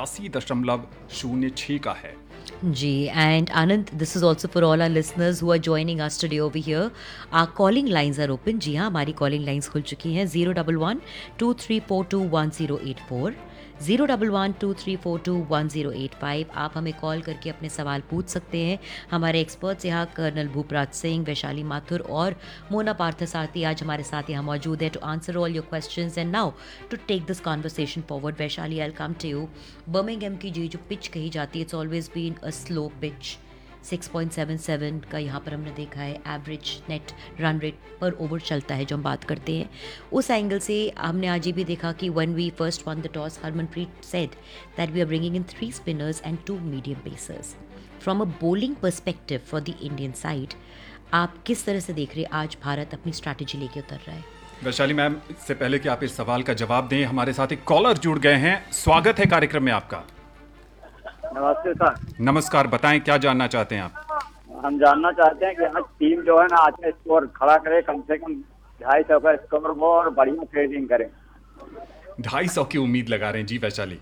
83.06 का है। जी, and Anand, this is also for all our listeners who are joining us today over here. Our calling lines are open. जी हाँ, हमारी calling lines खुल चुकी हैं 011-2342-1084, 011-2342-1085। आप हमें कॉल करके अपने सवाल पूछ सकते हैं। हमारे एक्सपर्ट्स यहाँ कर्नल भूपराज सिंह, वैशाली माथुर और मोना पार्थसारथी आज हमारे साथ यहाँ मौजूद है to answer all your questions and now to take this conversation forward. Vaishali, I will come to you. Birmingham की जो पिच कही जाती है, it's always been a slow pitch. 6.77 का यहाँ पर हमने देखा है एवरेज नेट रन रेट पर ओवर चलता है जो हम बात करते हैं। उस एंगल से हमने आज ये भी देखा कि when we first one the toss, Harmanpreet said that we are bringing in 3 spinners and 2 medium pacers. From a bowling perspective for the Indian side, आप किस तरह से देख रहे हैं आज भारत अपनी स्ट्रैटेजी लेके उतर रहा है? वैशाली मैम, इससे पहले कि आप इस सवाल का जवाब दें, हमारे साथ एक कॉलर जुड़ गए हैं। स्वागत है कार्यक्रम में आपका। नमस्ते सर। नमस्कार, बताएं क्या जानना चाहते हैं आप? हम जानना चाहते हैं कि आज टीम जो है ना, आज का स्कोर खड़ा करे, कम से कम 250 का स्कोर हो और बढ़िया फील्डिंग करें। 250 की उम्मीद लगा रहे हैं जी वैशाली।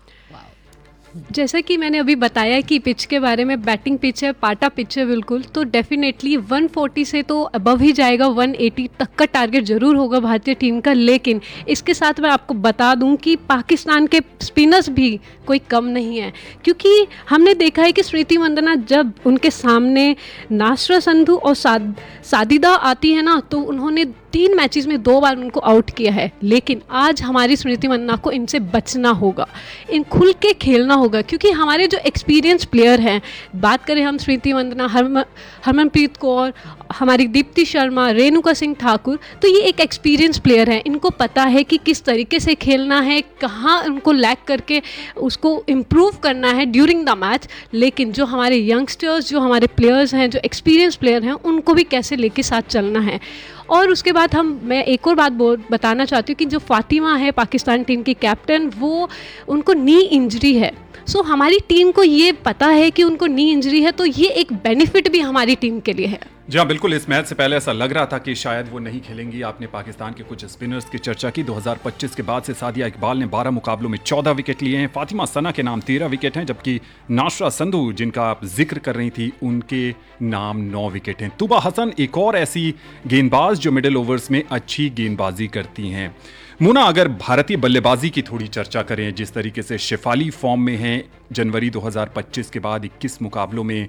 जैसा कि मैंने अभी बताया कि पिच के बारे में, बैटिंग पिच है, पाटा पिच है बिल्कुल, तो डेफिनेटली 140 से तो अबव ही जाएगा, 180 तक का टारगेट ज़रूर होगा भारतीय टीम का। लेकिन इसके साथ मैं आपको बता दूं कि पाकिस्तान के स्पिनर्स भी कोई कम नहीं है, क्योंकि हमने देखा है कि स्मृति मंदाना जब उनके सामने नासरा संधू और सादिदा आती है ना, तो उन्होंने 3 मैचेस में 2 बार उनको आउट किया है। लेकिन आज हमारी स्मृति मंदाना को इनसे बचना होगा, इन खुल के खेलना होगा, क्योंकि हमारे जो एक्सपीरियंस प्लेयर हैं, बात करें हम स्मृति मंदाना, हरमनप्रीत कौर, हमारी दीप्ति शर्मा, रेणुका सिंह ठाकुर, तो ये एक एक्सपीरियंस प्लेयर हैं। इनको पता है कि किस तरीके से खेलना है, कहाँ उनको लैग करके उसको इम्प्रूव करना है ड्यूरिंग द मैच। लेकिन जो हमारे यंगस्टर्स, जो हमारे प्लेयर्स हैं, जो एक्सपीरियंस प्लेयर हैं, उनको भी कैसे लेके साथ चलना है। और उसके बाद मैं एक और बात बताना चाहती हूँ कि जो फातिमा है पाकिस्तान टीम की कैप्टन, वो उनको नी इंजरी है। सो हमारी टीम को ये पता है कि उनको नी इंजरी है, तो ये एक बेनिफिट भी हमारी टीम के लिए है। जी हाँ, बिल्कुल। इस मैच से पहले ऐसा लग रहा था कि शायद वो नहीं खेलेंगी। आपने पाकिस्तान के कुछ स्पिनर्स की चर्चा की। 2025 के बाद से सादिया इकबाल ने 12 मुकाबलों में 14 विकेट लिए हैं। फातिमा सना के नाम 13 विकेट हैं, जबकि नासरा संधू, जिनका आप जिक्र कर रही थी, उनके नाम 9 विकेट हैं। तुबा हसन एक और ऐसी गेंदबाज जो मिडिल ओवर्स में अच्छी गेंदबाजी करती हैं। मुना, अगर भारतीय बल्लेबाजी की थोड़ी चर्चा करें, जिस तरीके से शेफाली फॉर्म में हैं, जनवरी 2025 के बाद 21 मुकाबलों में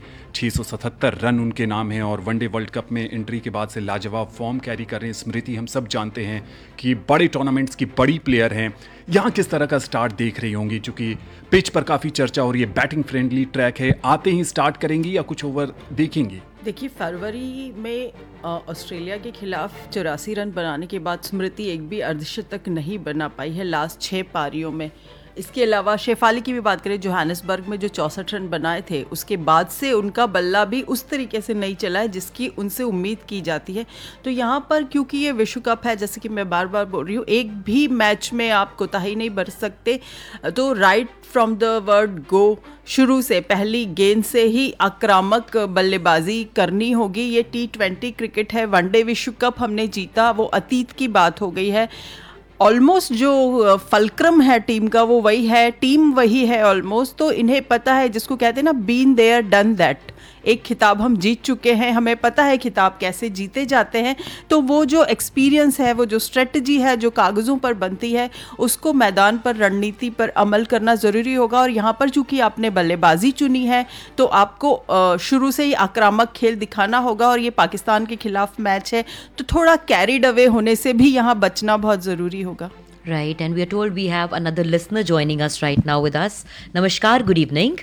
677 रन उनके नाम हैं और वनडे वर्ल्ड कप में एंट्री के बाद से लाजवाब फॉर्म कैरी कर रहे हैं। स्मृति, हम सब जानते हैं कि बड़े टूर्नामेंट्स की बड़ी प्लेयर हैं। यहाँ किस तरह का स्टार्ट देख रही होंगी, चूंकि पिच पर काफ़ी चर्चा हो रही है, बैटिंग फ्रेंडली ट्रैक है, आते ही स्टार्ट करेंगी या कुछ ओवर देखेंगी? देखिए, फरवरी में ऑस्ट्रेलिया के खिलाफ 84 रन बनाने के बाद स्मृति एक भी अर्धशतक नहीं बना पाई है लास्ट 6 पारियों में। इसके अलावा शेफाली की भी बात करें, जोहानिसबर्ग में जो 64 रन बनाए थे, उसके बाद से उनका बल्ला भी उस तरीके से नहीं चला है जिसकी उनसे उम्मीद की जाती है। तो यहाँ पर क्योंकि ये विश्व कप है, जैसे कि मैं बार बार बोल रही हूँ, एक भी मैच में आप कोताही नहीं बरत सकते। तो right from the word go, शुरू से पहली गेंद से ही आक्रामक बल्लेबाजी करनी होगी। ये T20 क्रिकेट है, वनडे विश्व कप हमने जीता, वो अतीत की बात हो गई है। ऑलमोस्ट जो फलक्रम है टीम का वो वही है, टीम वही है ऑलमोस्ट। तो इन्हें पता है, जिसको कहते हैं ना, बीन देयर डन दैट। एक खिताब हम जीत चुके हैं, हमें पता है खिताब कैसे जीते जाते हैं। तो वो जो एक्सपीरियंस है, वो जो स्ट्रेटजी है जो कागज़ों पर बनती है, उसको मैदान पर, रणनीति पर अमल करना ज़रूरी होगा। और यहाँ पर चूँकि आपने बल्लेबाजी चुनी है, तो आपको शुरू से ही आक्रामक खेल दिखाना होगा। और ये पाकिस्तान के खिलाफ मैच है, तो थोड़ा कैरिड अवे होने से भी यहाँ बचना बहुत ज़रूरी होगा। Right, and we are told we have another listener joining us right now with us. नमस्कार, good evening.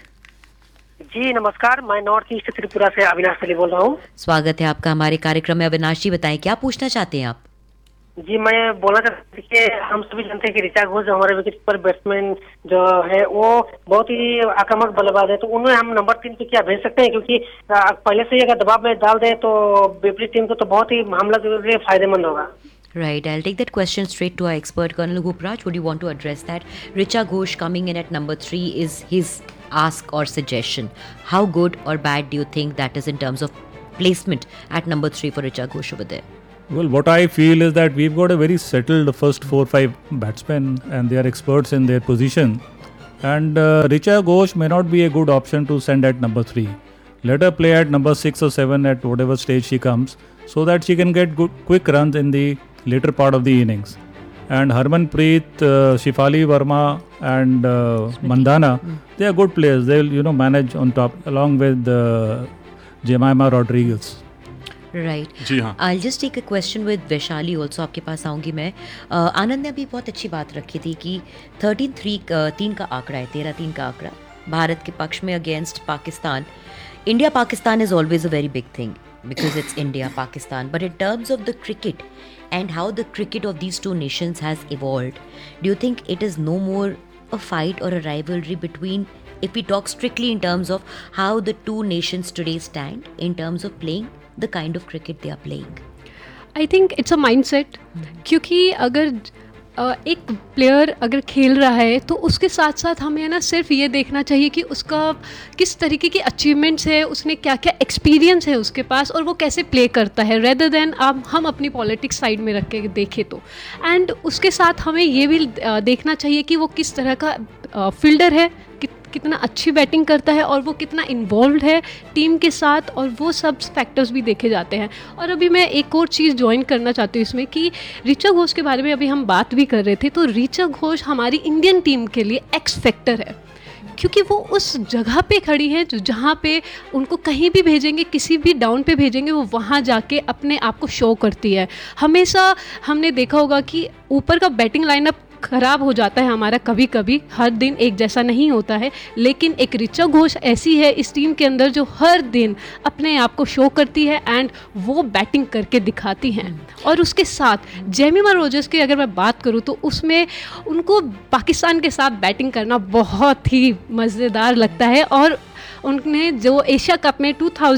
जी नमस्कार, मैं नॉर्थ ईस्ट त्रिपुरा से अविनाश अली बोल रहा हूँ। स्वागत है आपका हमारे कार्यक्रम में। अविनाश जी, बताएं क्या पूछना चाहते हैं आप? जी, मैं बोलना चाहता हूँ कि हम सभी जानते हैं कि ऋचा घोष जो हमारे विकेट पर बैट्समैन जो है, वो बहुत ही आक्रामक बल्लेबाज है, तो उन्हें हम नंबर 3 पे क्या भेज सकते हैं? क्योंकि पहले से ही अगर दबाव में डाल दें तो विपरीत टीम को तो बहुत ही हमला के लिए फायदेमंद होगा। Right, I'll take that question straight to our expert, Colonel Bhupraj. Would you want to address that? Richa Ghosh coming in at number 3 is his ask or suggestion. How good or bad do you think that is in terms of placement at number 3 for Richa Ghosh over there? Well, what I feel is that we've got a very settled first 4-5 batsmen and they are experts in their position. And Richa Ghosh may not be a good option to send at number 3. Let her play at number 6 or 7 at whatever stage she comes, so that she can get good, quick runs in the later part of the innings. And Harmanpreet, Shefali Verma and Mandana, they are good players. They will manage on top along with Jemima Rodriguez. Right जी हाँ। I just take a question with Vaishali also, आपके पास आऊँगी मैं। आनंद ने अभी बहुत अच्छी बात रखी थी कि 13-3 का आंकड़ा है, 13-3 का आंकड़ा भारत के पक्ष में against Pakistan. India Pakistan is always a very big thing because it's India, Pakistan. But in terms of the cricket and how the cricket of these two nations has evolved, do you think it is no more a fight or a rivalry between, if we talk strictly in terms of how the two nations today stand in terms of playing the kind of cricket they are playing? I think it's a mindset, क्योंकि अगर एक player अगर खेल रहा है तो उसके साथ साथ हमें ना सिर्फ ये देखना चाहिए कि उसका किस तरीके की अचीवमेंट्स है, उसने क्या क्या एक्सपीरियंस है उसके पास, और वो कैसे प्ले करता है, रेदर देन हम अपनी पॉलिटिक्स साइड में रख के देखें तो। एंड उसके साथ हमें ये भी देखना चाहिए कि वो किस तरह का फील्डर है, कितना अच्छी बैटिंग करता है और वो कितना इन्वॉल्व है टीम के साथ, और वो सब फैक्टर्स भी देखे जाते हैं। और अभी मैं एक और चीज़ ज्वाइन करना चाहती हूँ इसमें कि ऋचा घोष के बारे में अभी हम बात भी कर रहे थे, तो ऋचा घोष हमारी इंडियन टीम के लिए एक्स फैक्टर है, क्योंकि वो उस जगह पे खड़ी है जहाँ पे उनको कहीं भी भेजेंगे, किसी भी डाउन पे भेजेंगे, वो वहाँ जाके अपने आप को शो करती है। हमेशा हमने देखा होगा कि ऊपर का बैटिंग लाइनअप ख़राब हो जाता है हमारा, कभी कभी हर दिन एक जैसा नहीं होता है, लेकिन एक ऋचा घोष ऐसी है इस टीम के अंदर जो हर दिन अपने आप को शो करती है एंड वो बैटिंग करके दिखाती हैं। और उसके साथ जेमिमा रोजर्स की अगर मैं बात करूँ तो उसमें उनको पाकिस्तान के साथ बैटिंग करना बहुत ही मज़ेदार लगता है, और उनने जो एशिया कप में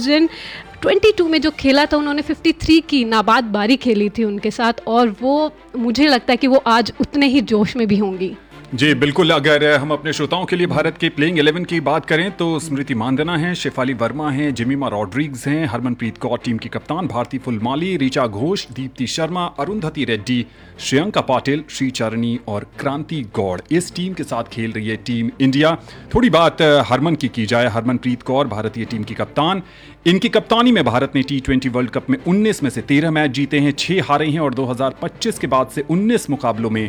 2022 में जो खेला था, उन्होंने 53 की नाबाद बारी खेली थी उनके साथ, और वो मुझे लगता है कि वो आज उतने ही जोश में भी होंगी। जी बिल्कुल। अगर हम अपने श्रोताओं के लिए भारत के प्लेइंग 11 की बात करें तो स्मृति मानधना हैं, शेफाली वर्मा हैं, जेमिमा रॉड्रिग्स हैं, हरमनप्रीत कौर टीम की कप्तान, भारती फुलमाली, ऋचा घोष, दीप्ति शर्मा, अरुंधति रेड्डी, श्रेयंका पाटिल, श्रीचरणी और क्रांति गौड़ इस टीम के साथ खेल रही है टीम इंडिया। थोड़ी बात हरमन की जाए, हरमनप्रीत कौर भारतीय टीम की कप्तान। इनकी कप्तानी में भारत ने T20 वर्ल्ड कप में 19 में से 13 मैच जीते हैं, 6 हारे हैं और 2025 के बाद से 19 मुकाबलों में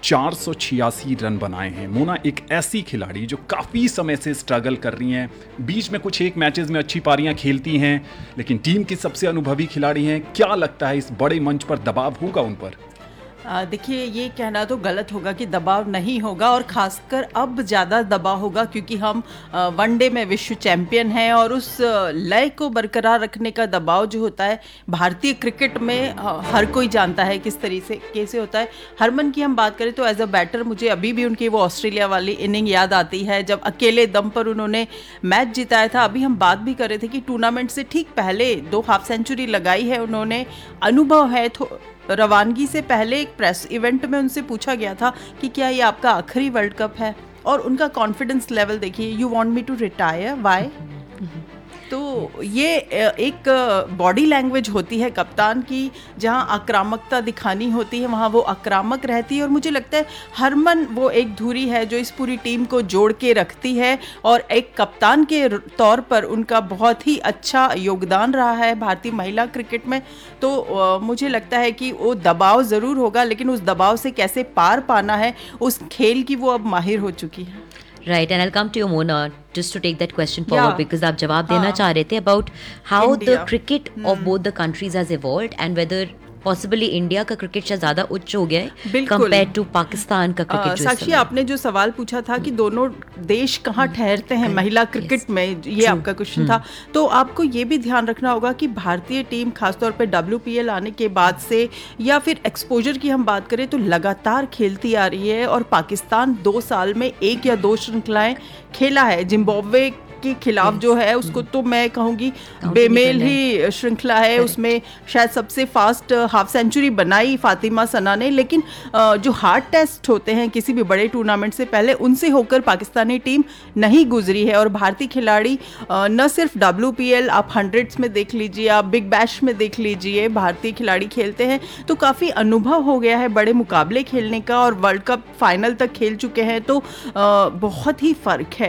486 रन बनाए हैं। मोना एक ऐसी खिलाड़ी जो काफ़ी समय से स्ट्रगल कर रही हैं, बीच में कुछ एक मैचेस में अच्छी पारियां खेलती हैं, लेकिन टीम की सबसे अनुभवी खिलाड़ी हैं। क्या लगता है इस बड़े मंच पर दबाव होगा उन पर? देखिए, ये कहना तो गलत होगा कि दबाव नहीं होगा, और ख़ासकर अब ज़्यादा दबाव होगा क्योंकि हम वनडे में विश्व चैंपियन हैं, और उस लय को बरकरार रखने का दबाव जो होता है भारतीय क्रिकेट में हर कोई जानता है किस तरीके से कैसे होता है। हरमन की हम बात करें तो एज अ बैटर मुझे अभी भी उनकी वो ऑस्ट्रेलिया वाली इनिंग याद आती है जब अकेले दम पर उन्होंने मैच जिताया था। अभी हम बात भी कर रहे थे कि टूर्नामेंट से ठीक पहले 2 हाफ सेंचुरी लगाई है उन्होंने, अनुभव है। रवानगी से पहले एक प्रेस इवेंट में उनसे पूछा गया था कि क्या ये आपका आखिरी वर्ल्ड कप है, और उनका कॉन्फिडेंस लेवल देखिए, you want me to retire, why? तो ये एक बॉडी लैंग्वेज होती है कप्तान की, जहां आक्रामकता दिखानी होती है वहां वो आक्रामक रहती है, और मुझे लगता है हरमन वो एक धुरी है जो इस पूरी टीम को जोड़ के रखती है, और एक कप्तान के तौर पर उनका बहुत ही अच्छा योगदान रहा है भारतीय महिला क्रिकेट में। तो मुझे लगता है कि वो दबाव ज़रूर होगा, लेकिन उस दबाव से कैसे पार पाना है उस खेल की वो अब माहिर हो चुकी है। Right, and I'll come to you, Mona, just to take that question forward, because आप जवाब देना चाह रहे थे about how the cricket of both the countries has evolved and whether possibly India का क्रिकेट शायद ज़्यादा उच्च हो गया है कंपेयर टू पाकिस्तान का क्रिकेट। साक्षी, आपने जो सवाल पूछा था कि दोनों देश कहाँ ठहरते हैं महिला क्रिकेट में, ये आपका क्वेश्चन था, तो आपको ये भी ध्यान रखना होगा कि भारतीय टीम खासतौर पे WPL आने के बाद से या फिर एक्सपोजर की हम बात करें तो लगातार खेलती आ रही है, और पाकिस्तान 2 साल में 1 या 2 श्रृंखलाएं खेला है। जिम्बाब्वे के खिलाफ जो है उसको तो मैं कहूँगी बेमेल ही श्रृंखला है। उसमें शायद सबसे फास्ट हाफ सेंचुरी बनाई फातिमा सना ने, लेकिन जो हार्ड टेस्ट होते हैं किसी भी बड़े टूर्नामेंट से पहले, उनसे होकर पाकिस्तानी टीम नहीं गुजरी है। और भारतीय खिलाड़ी न सिर्फ WPL, आप 100s में देख लीजिए, आप बिग बैश में देख लीजिए, भारतीय खिलाड़ी खेलते हैं तो काफ़ी अनुभव हो गया है बड़े मुकाबले खेलने का, और वर्ल्ड कप फाइनल तक खेल चुके हैं, तो बहुत ही फ़र्क है।